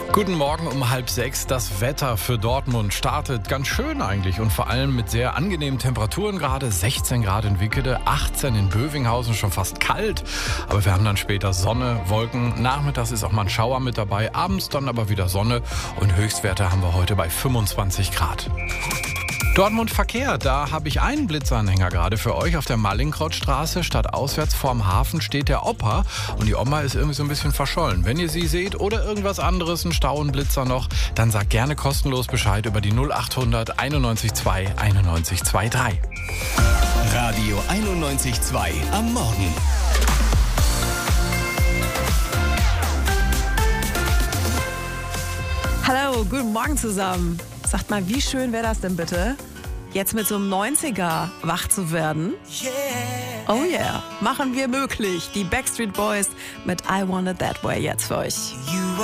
Guten Morgen um 5:30. Das Wetter für Dortmund startet ganz schön eigentlich und vor allem mit sehr angenehmen Temperaturen gerade. 16 Grad in Wickede, 18 in Bövinghausen, schon fast kalt. Aber wir haben dann später Sonne, Wolken. Nachmittags ist auch mal ein Schauer mit dabei, abends dann aber wieder Sonne. Und Höchstwerte haben wir heute bei 25 Grad. Dortmund Verkehr, da habe ich einen Blitzanhänger gerade für euch auf der Mallinckrodtstraße. Statt auswärts vorm Hafen steht der Opa und die Oma ist irgendwie so ein bisschen verschollen. Wenn ihr sie seht oder irgendwas anderes, ein Stau, ein Blitzer noch, dann sagt gerne kostenlos Bescheid über die 0800 91 2 91 23. Radio 91.2 am Morgen. Hallo, guten Morgen zusammen. Sagt mal, wie schön wäre das denn bitte, jetzt mit so einem 90er wach zu werden? Oh yeah, machen wir möglich. Die Backstreet Boys mit I Want It That Way jetzt für euch.